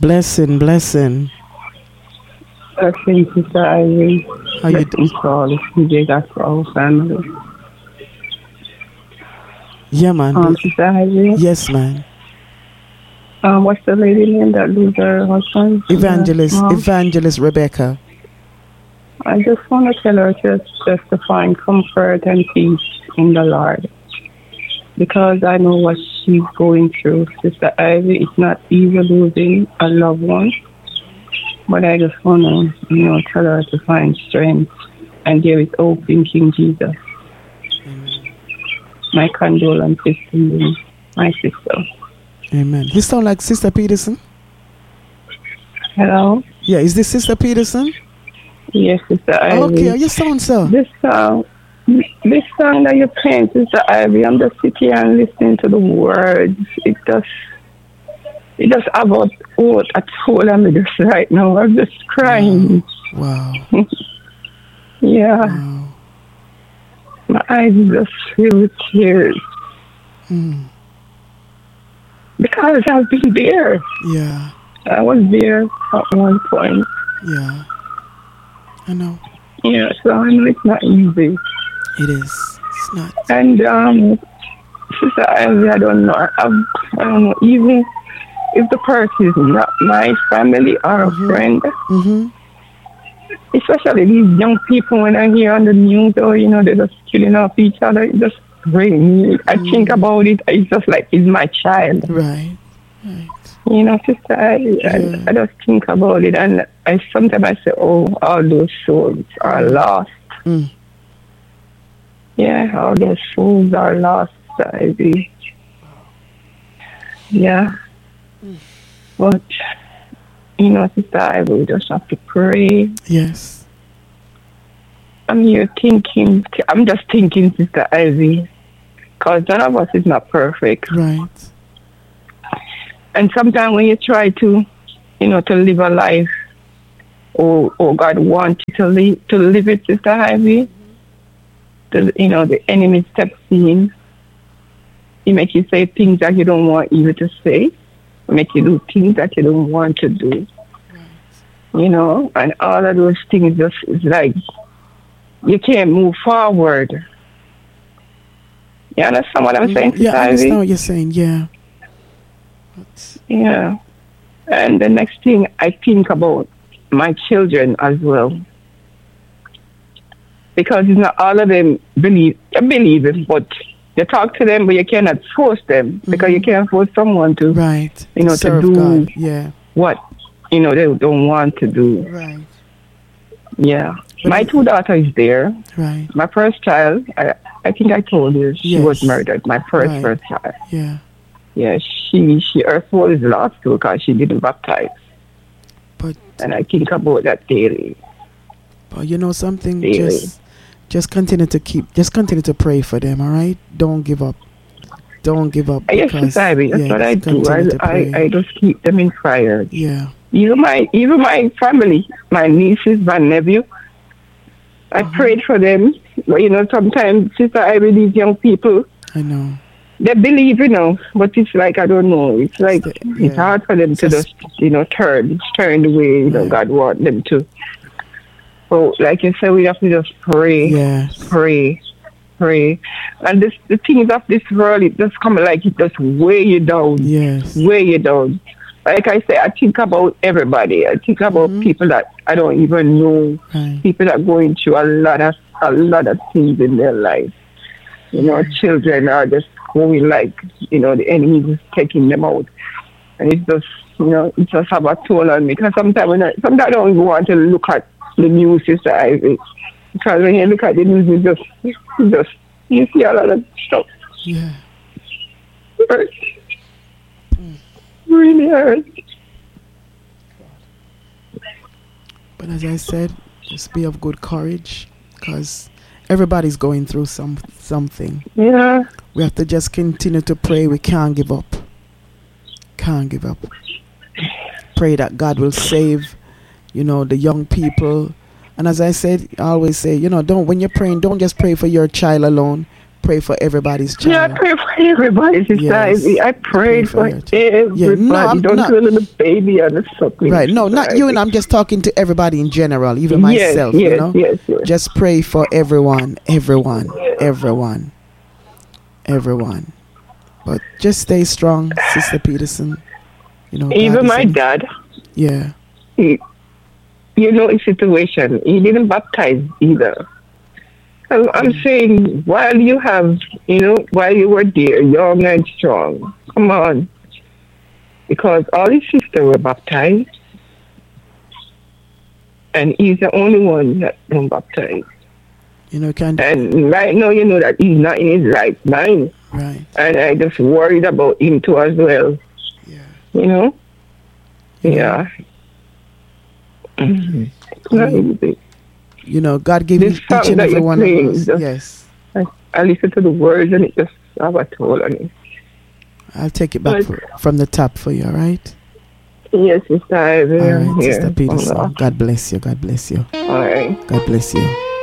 Blessing. Thank you, Sister Ivy. How you Blessings for all the CJ got for our family. Yeah, man. Sister Ivy. Yes, man. What's the lady name that lose her husband? Evangelist Rebecca. I just want to tell her just to find comfort and peace in the Lord. Because I know what she's going through. Sister Ivy, it's not easy losing a loved one. But I just want to, tell her to find strength. And there is hope in King Jesus. Amen. My condolences to you, my sister. Amen. You sound like Sister Peterson. Hello? Yeah, is this Sister Peterson? Yes, Sister Ivy. Okay, you sound so. This song that you playing, Sister Ivy, I'm just sitting here and listening to the words. It just about what I told me just right now. I'm just crying. Wow. Yeah. Wow. My eyes just filled with tears. Because I've been there. Yeah. I was there at one point. Yeah. I know. Yeah, so I know it's not easy. It is. It's not. And Sister Ivy, I don't know. I don't know. Even if the person is not my family or a friend, especially these young people when I hear on the news, or they're just killing off each other, it just breaks me. I think about it. It's just like it's my child. Right. Sister, I just think about it, and sometimes I say, oh, all those souls are lost. Yeah, all those souls are lost, Ivy. Yeah. But, Sister Ivy, we just have to pray. Yes. I'm just thinking, Sister Ivy, because none of us is not perfect. Right. And sometimes when you try to, to live a life, or God wants you to live it, Sister Ivy, the enemy steps in. He makes you say things that you don't want you to say. He makes you do things that you don't want to do. Right. And all of those things just is like you can't move forward. You understand what I'm saying, Sister Ivy? I understand what you're saying, yeah. Yeah. And the next thing I think about my children as well. Because it's not all of them believe it, but you talk to them, but you cannot force them. Because you can't force someone to, to do God. what, they don't want to do. Right. Yeah. My two daughters there. Right. My first child, I think I told you, she was murdered. My first child. Yeah. Yeah, her soul is lost too because she didn't baptize. And I think about that daily. But you know something? Daily. Just continue to pray for them, all right? Don't give up. Yes, Sister Ivy, that's what I do. I just keep them in prayer. Yeah. Even my family, my nieces, my nephew, I prayed for them. But sometimes, Sister Ivy, these young people, I know. They believe, but it's like, I don't know. It's like, it's hard for them to just, turn the way, God wants them to. So, like you said, we have to just pray. Yes. Pray. And the things of this world, it just come like it just weigh you down. Yes. Weigh you down. Like I say, I think about everybody. I think about people that I don't even know. Right. People that are going through a lot of things in their life. Children are just going like, the enemy is taking them out. And it's just, it just have a toll on me. Because sometimes I don't even want to look at the news, Sister Ivy. Because when you look at the news, you see a lot of stuff. Yeah. Hurt. Really hurt. But as I said, just be of good courage. Because everybody's going through something. Yeah. We have to just continue to pray. We can't give up. Pray that God will save, the young people. And as I said, I always say, when you're praying, don't just pray for your child alone. pray for everybody's Yeah, I child. pray for everybody, Sister Yes. Ivy. I prayed for your child. everybody. Yeah, no, I'm Don't not- do a little baby and a suckling. Right. No, Sister not you and Ivy. I'm just talking to everybody in general, even myself, yes, you know. Yes, yes. Just pray for everyone, everyone, everyone, everyone. But just stay strong, Sister Peterson. You know, God Even is my in- dad, Yeah. he, you know his situation. He didn't baptize either. I'm saying, while you have, while you were there, young and strong, come on. Because all his sisters were baptized. And he's the only one that don't baptize. You know, can And right now, you know that he's not in his right mind. right. And I just worried about him too as well. Yeah. You know? Yeah. Mhm. Not easy. You know, God gave This you each song and that every you're one of playing, us. just- Yes. I listen to the words and it just have a toll on it. I'll take it back from the top for you, all right? Yes, Sister Ivy. All I'm right, here. Sister Peterson. God bless you. God bless you. All right. God bless you.